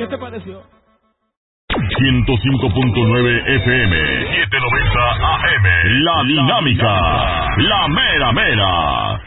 ¿Qué te pareció? 105.9 FM, 790 AM, La Dinámica, La Mera Mera.